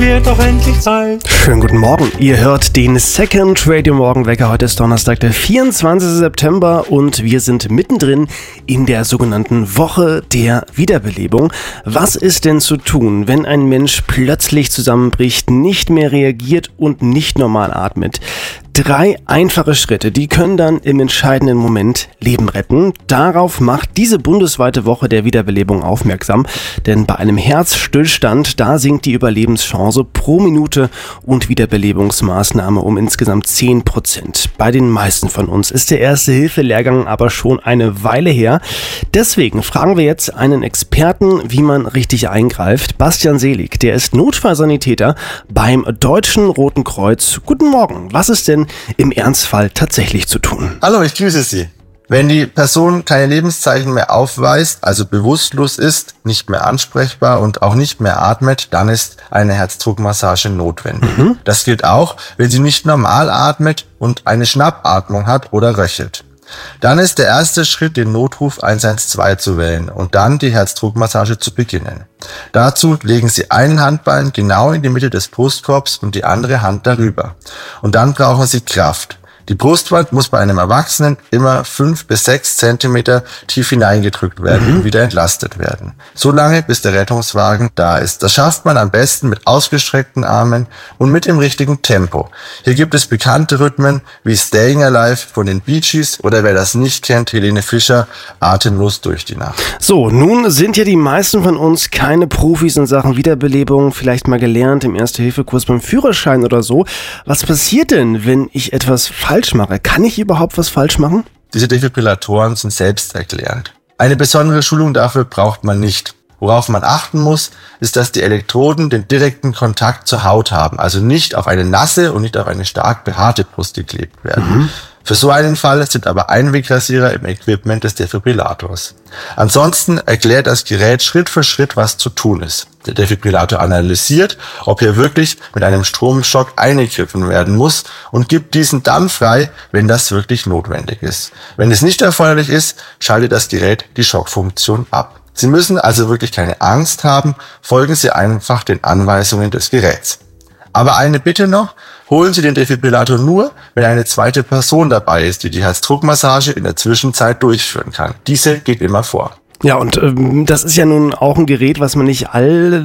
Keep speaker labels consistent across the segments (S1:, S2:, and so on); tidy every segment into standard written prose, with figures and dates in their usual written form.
S1: wird doch endlich Zeit.
S2: Schönen guten Morgen. Ihr hört den Second Radio Morgenwecker. Heute ist Donnerstag, der 24. September und wir sind mittendrin in der sogenannten Woche der Wiederbelebung. Was ist denn zu tun, wenn ein Mensch plötzlich zusammenbricht, nicht mehr reagiert und nicht normal atmet? 3 einfache Schritte, die können dann im entscheidenden Moment Leben retten. Darauf macht diese bundesweite Woche der Wiederbelebung aufmerksam, denn bei einem Herzstillstand, da sinkt die Überlebenschance pro Minute und Wiederbelebungsmaßnahme um insgesamt 10%. Bei den meisten von uns ist der Erste-Hilfe-Lehrgang aber schon eine Weile her. Deswegen fragen wir jetzt einen Experten, wie man richtig eingreift. Bastian Selig, der ist Notfallsanitäter beim Deutschen Roten Kreuz. Guten Morgen, was ist denn im Ernstfall tatsächlich zu tun?
S3: Hallo, ich grüße Sie. Wenn die Person keine Lebenszeichen mehr aufweist, also bewusstlos ist, nicht mehr ansprechbar und auch nicht mehr atmet, dann ist eine Herzdruckmassage notwendig. Das gilt auch, wenn sie nicht normal atmet und eine Schnappatmung hat oder röchelt. Dann ist der erste Schritt, den Notruf 112 zu wählen und dann die Herzdruckmassage zu beginnen. Dazu legen Sie einen Handballen genau in die Mitte des Brustkorbs und die andere Hand darüber. Und dann brauchen Sie Kraft. Die Brustwand muss bei einem Erwachsenen immer 5 bis 6 Zentimeter tief hineingedrückt werden und wieder entlastet werden. So lange, bis der Rettungswagen da ist. Das schafft man am besten mit ausgestreckten Armen und mit dem richtigen Tempo. Hier gibt es bekannte Rhythmen wie Staying Alive von den Bee Gees oder wer das nicht kennt, Helene Fischer, Atemlos durch die Nacht.
S2: So, nun sind ja die meisten von uns keine Profis in Sachen Wiederbelebung, vielleicht mal gelernt im Erste-Hilfe-Kurs beim Führerschein oder so. Was passiert denn, wenn ich etwas falsch mache? Kann ich überhaupt was falsch machen?
S3: Diese Defibrillatoren sind selbsterklärend. Eine besondere Schulung dafür braucht man nicht. Worauf man achten muss, ist, dass die Elektroden den direkten Kontakt zur Haut haben, also nicht auf eine nasse und nicht auf eine stark behaarte Brust geklebt werden. Für so einen Fall sind aber Einwegrasierer im Equipment des Defibrillators. Ansonsten erklärt das Gerät Schritt für Schritt, was zu tun ist. Der Defibrillator analysiert, ob hier wirklich mit einem Stromschock eingegriffen werden muss und gibt diesen dann frei, wenn das wirklich notwendig ist. Wenn es nicht erforderlich ist, schaltet das Gerät die Schockfunktion ab. Sie müssen also wirklich keine Angst haben, folgen Sie einfach den Anweisungen des Geräts. Aber eine Bitte noch, holen Sie den Defibrillator nur, wenn eine zweite Person dabei ist, die die Herzdruckmassage in der Zwischenzeit durchführen kann. Diese geht immer vor.
S2: Ja, und das ist ja nun auch ein Gerät, was man nicht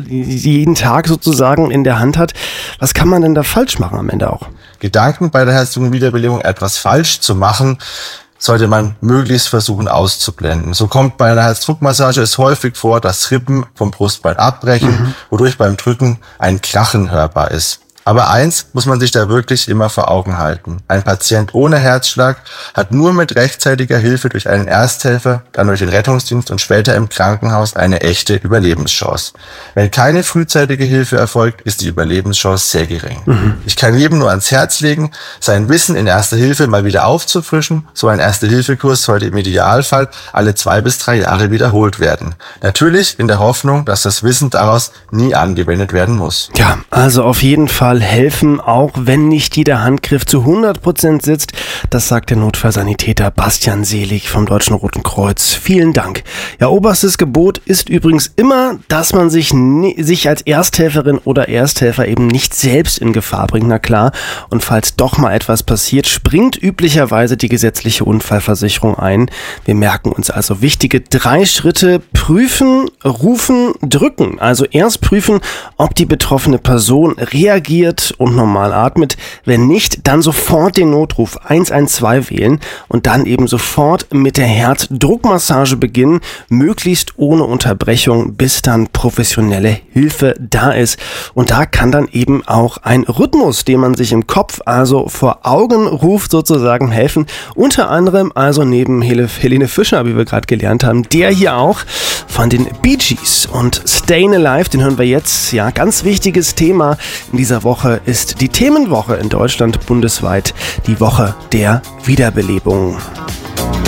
S2: jeden Tag sozusagen in der Hand hat. Was kann man denn da falsch machen am Ende auch?
S3: Gedanken bei der Herzdruckwiederbelebung etwas falsch zu machen, sollte man möglichst versuchen auszublenden. So kommt bei einer Herzdruckmassage es häufig vor, dass Rippen vom Brustbein abbrechen, wodurch beim Drücken ein Krachen hörbar ist. Aber eins muss man sich da wirklich immer vor Augen halten. Ein Patient ohne Herzschlag hat nur mit rechtzeitiger Hilfe durch einen Ersthelfer, dann durch den Rettungsdienst und später im Krankenhaus eine echte Überlebenschance. Wenn keine frühzeitige Hilfe erfolgt, ist die Überlebenschance sehr gering. Ich kann jedem nur ans Herz legen, sein Wissen in Erster Hilfe mal wieder aufzufrischen. So ein Erste-Hilfe-Kurs sollte im Idealfall alle 2 bis 3 Jahre wiederholt werden. Natürlich in der Hoffnung, dass das Wissen daraus nie angewendet werden muss.
S2: Ja, also auf jeden Fall helfen, auch wenn nicht jeder Handgriff zu 100% sitzt. Das sagt der Notfallsanitäter Bastian Selig vom Deutschen Roten Kreuz. Vielen Dank. Ja, oberstes Gebot ist übrigens immer, dass man sich als Ersthelferin oder Ersthelfer eben nicht selbst in Gefahr bringt. Na klar. Und falls doch mal etwas passiert, springt üblicherweise die gesetzliche Unfallversicherung ein. Wir merken uns also wichtige 3 Schritte: prüfen, rufen, drücken. Also erst prüfen, ob die betroffene Person reagiert und normal atmet. Wenn nicht, dann sofort den Notruf 112 wählen und dann eben sofort mit der Herzdruckmassage beginnen, möglichst ohne Unterbrechung, bis dann professionelle Hilfe da ist. Und da kann dann eben auch ein Rhythmus, den man sich im Kopf also vor Augen ruft, sozusagen helfen. Unter anderem also neben Helene Fischer, wie wir gerade gelernt haben, der hier auch von den Bee Gees und Staying Alive, den hören wir jetzt. Ja, ganz wichtiges Thema in dieser Woche ist die Themenwoche in Deutschland, bundesweit die Woche der Wiederbelebung.